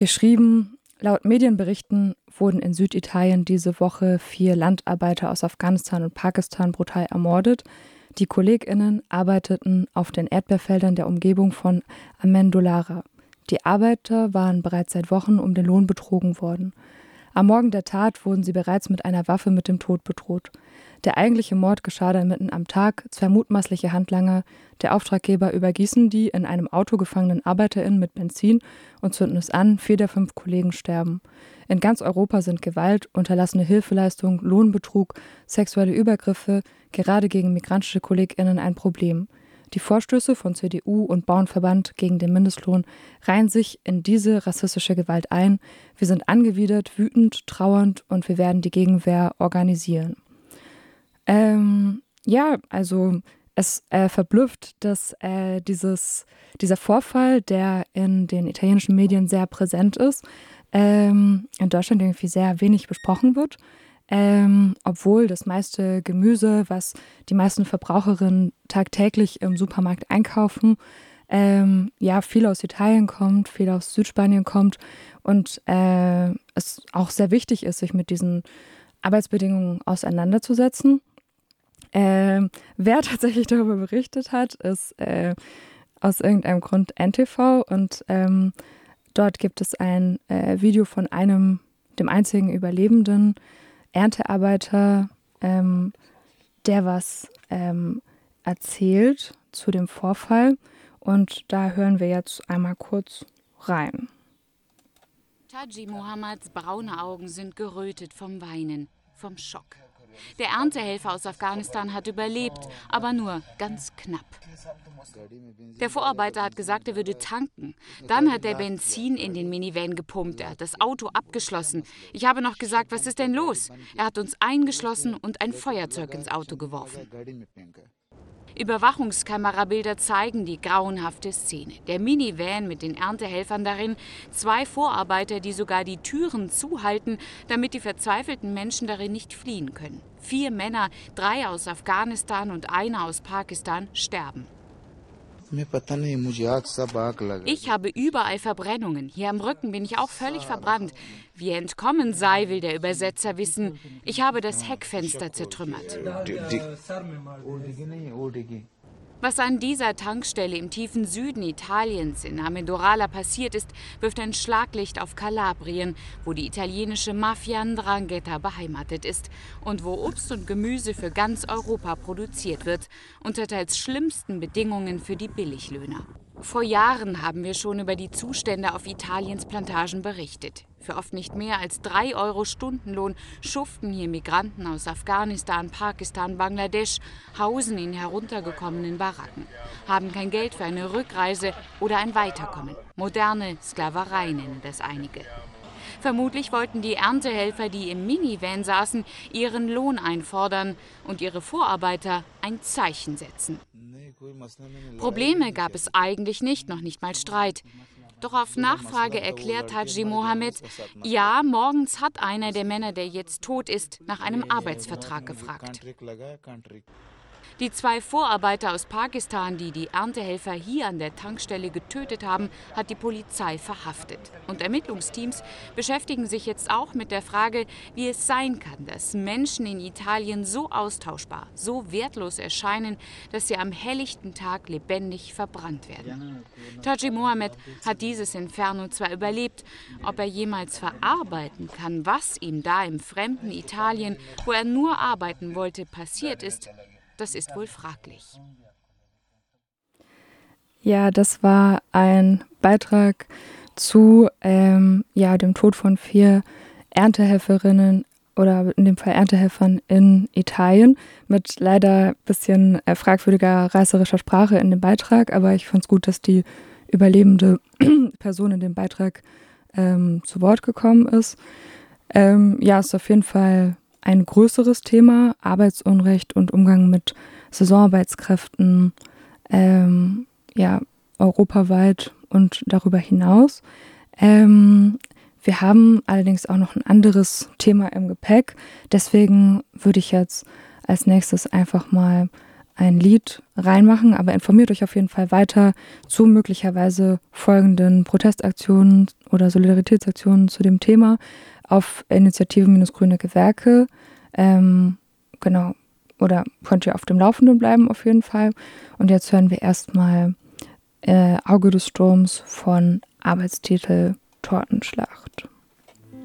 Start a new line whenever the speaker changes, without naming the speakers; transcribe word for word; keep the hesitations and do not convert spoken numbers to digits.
Wir schrieben, laut Medienberichten wurden in Süditalien diese Woche vier Landarbeiter aus Afghanistan und Pakistan brutal ermordet. Die KollegInnen arbeiteten auf den Erdbeerfeldern der Umgebung von Amendolara. Die Arbeiter waren bereits seit Wochen um den Lohn betrogen worden. Am Morgen der Tat wurden sie bereits mit einer Waffe mit dem Tod bedroht. Der eigentliche Mord geschah dann mitten am Tag. Zwei mutmaßliche Handlanger, der Auftraggeber, übergießen die in einem Auto gefangenen ArbeiterInnen mit Benzin und zünden es an. Vier der fünf Kollegen sterben. In ganz Europa sind Gewalt, unterlassene Hilfeleistung, Lohnbetrug, sexuelle Übergriffe, gerade gegen migrantische KollegInnen ein Problem. Die Vorstöße von C D U und Bauernverband gegen den Mindestlohn reihen sich in diese rassistische Gewalt ein. Wir sind angewidert, wütend, trauernd und wir werden die Gegenwehr organisieren. Ähm, ja, also es äh, verblüfft, dass äh, dieses, dieser Vorfall, der in den italienischen Medien sehr präsent ist, ähm, in Deutschland irgendwie sehr wenig besprochen wird. Ähm, obwohl das meiste Gemüse, was die meisten Verbraucherinnen tagtäglich im Supermarkt einkaufen, ähm, ja, viel aus Italien kommt, viel aus Südspanien kommt und äh, es auch sehr wichtig ist, sich mit diesen Arbeitsbedingungen auseinanderzusetzen. Ähm, wer tatsächlich darüber berichtet hat, ist äh, aus irgendeinem Grund N T V und ähm, dort gibt es ein äh, Video von einem, dem einzigen Überlebenden Erntearbeiter, ähm, der was ähm, erzählt zu dem Vorfall. Und da hören wir jetzt einmal kurz rein.
Taji Mohammads braune Augen sind gerötet vom Weinen, vom Schock. Der Erntehelfer aus Afghanistan hat überlebt, aber nur ganz knapp. Der Vorarbeiter hat gesagt, er würde tanken. Dann hat er Benzin in den Minivan gepumpt. Er hat das Auto abgeschlossen. Ich habe noch gesagt, was ist denn los? Er hat uns eingeschlossen und ein Feuerzeug ins Auto geworfen. Überwachungskamerabilder zeigen die grauenhafte Szene. Der Minivan mit den Erntehelfern darin, zwei Vorarbeiter, die sogar die Türen zuhalten, damit die verzweifelten Menschen darin nicht fliehen können. Vier Männer, drei aus Afghanistan und einer aus Pakistan, sterben. Ich habe überall Verbrennungen. Hier am Rücken bin ich auch völlig verbrannt. Wie entkommen sei, will der Übersetzer wissen. Ich habe das Heckfenster zertrümmert. Was an dieser Tankstelle im tiefen Süden Italiens in Amendolara passiert ist, wirft ein Schlaglicht auf Kalabrien, wo die italienische Mafia 'Ndrangheta beheimatet ist und wo Obst und Gemüse für ganz Europa produziert wird, unter teils schlimmsten Bedingungen für die Billiglöhner. Vor Jahren haben wir schon über die Zustände auf Italiens Plantagen berichtet. Für oft nicht mehr als drei Euro Stundenlohn schuften hier Migranten aus Afghanistan, Pakistan, Bangladesch, hausen in heruntergekommenen Baracken, haben kein Geld für eine Rückreise oder ein Weiterkommen. Moderne Sklaverei nennen das einige. Vermutlich wollten die Erntehelfer, die im Minivan saßen, ihren Lohn einfordern und ihre Vorarbeiter ein Zeichen setzen. Probleme gab es eigentlich nicht, noch nicht mal Streit. Doch auf Nachfrage erklärt Taji Mohammed, ja, morgens hat einer der Männer, der jetzt tot ist, nach einem Arbeitsvertrag gefragt. Die zwei Vorarbeiter aus Pakistan, die die Erntehelfer hier an der Tankstelle getötet haben, hat die Polizei verhaftet. Und Ermittlungsteams beschäftigen sich jetzt auch mit der Frage, wie es sein kann, dass Menschen in Italien so austauschbar, so wertlos erscheinen, dass sie am helllichten Tag lebendig verbrannt werden. Taji Mohammed hat dieses Inferno zwar überlebt, ob er jemals verarbeiten kann, was ihm da im fremden Italien, wo er nur arbeiten wollte, passiert ist, das ist wohl fraglich.
Ja, das war ein Beitrag zu ähm, ja, dem Tod von vier Erntehelferinnen oder in dem Fall Erntehelfern in Italien mit leider ein bisschen äh, fragwürdiger reißerischer Sprache in dem Beitrag, aber ich fand es gut, dass die überlebende Person in dem Beitrag ähm, zu Wort gekommen ist. Ähm, ja, ist auf jeden Fall ein größeres Thema, Arbeitsunrecht und Umgang mit Saisonarbeitskräften, ähm, ja, europaweit und darüber hinaus. Ähm, wir haben allerdings auch noch ein anderes Thema im Gepäck, deswegen würde ich jetzt als nächstes einfach mal ein Lied reinmachen, aber informiert euch auf jeden Fall weiter zu möglicherweise folgenden Protestaktionen oder Solidaritätsaktionen zu dem Thema auf Initiative-Grüne Gewerke. Ähm, genau, oder könnt ihr auf dem Laufenden bleiben auf jeden Fall. Und jetzt hören wir erstmal äh, Auge des Sturms von Arbeitstitel Tortenschlacht.